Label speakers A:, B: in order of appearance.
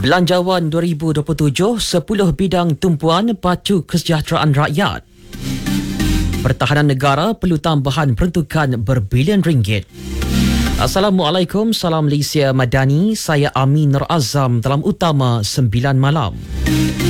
A: Belanjawan 2027, 10 bidang tumpuan pacu kesejahteraan rakyat. Pertahanan negara perlu tambahan peruntukan berbilion ringgit. Assalamualaikum, salam Malaysia Madani. Saya Amin Nur Azam dalam Utama 9 Malam.